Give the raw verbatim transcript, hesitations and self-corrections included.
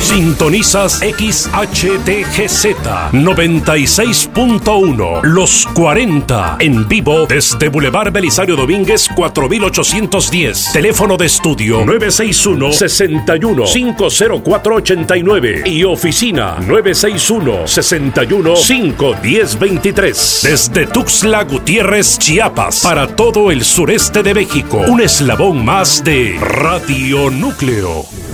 Sintonizas X H T G Z noventa y seis punto uno, Los cuarenta, en vivo desde Boulevard Belisario Domínguez cuatro mil ochocientos diez. Teléfono de estudio nueve seis uno, seis uno, cinco cero cuatro ocho nueve y oficina nueve seis uno, seis uno, cinco uno cero dos tres. Desde Tuxtla Gutiérrez, Chiapas, para todo el sureste de México, un eslabón más de Radio Núcleo.